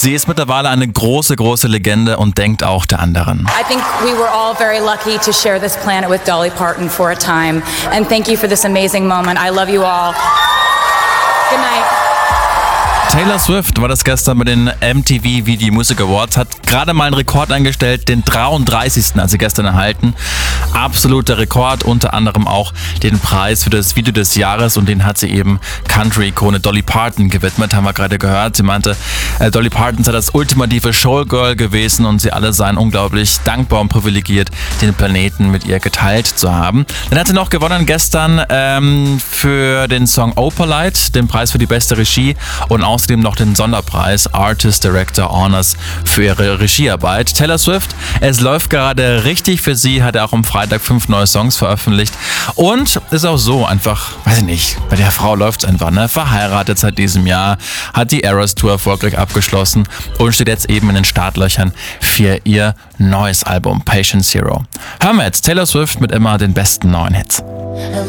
Sie ist mittlerweile eine große, große Legende und denkt auch der anderen. I think we were all very lucky to share this planet with Dolly Parton for a time. And thank you for this amazing moment. I love you all. Good night. Taylor Swift war das gestern bei den MTV Video Music Awards, hat gerade mal einen Rekord eingestellt, den 33. hat sie gestern erhalten. Absoluter Rekord, unter anderem auch den Preis für das Video des Jahres und den hat sie eben Country-Ikone Dolly Parton gewidmet, haben wir gerade gehört. Sie meinte, Dolly Parton sei das ultimative Showgirl gewesen und sie alle seien unglaublich dankbar und privilegiert, den Planeten mit ihr geteilt zu haben. Dann hat sie noch gewonnen gestern für den Song Opalite, den Preis für die beste Regie und außerdem noch den Sonderpreis Artist Director Honors für ihre Regiearbeit. Taylor Swift, es läuft gerade richtig für sie, hat auch am Freitag 5 neue Songs veröffentlicht und ist auch so einfach, weiß ich nicht, bei der Frau läuft es einfach, ne? Verheiratet seit diesem Jahr, hat die Eras Tour erfolgreich abgeschlossen und steht jetzt eben in den Startlöchern für ihr neues Album Patient Zero. Hören wir jetzt Taylor Swift mit immer den besten neuen Hits.